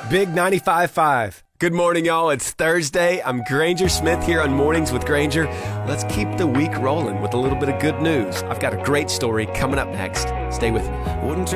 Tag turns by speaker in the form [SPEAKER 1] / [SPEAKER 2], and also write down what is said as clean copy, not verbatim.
[SPEAKER 1] Big 95.5. Good morning, y'all. It's Thursday. I'm Granger Smith here on Mornings with Granger. Let's keep the week rolling with a little bit of good news. I've got a great story coming up next. Stay with me.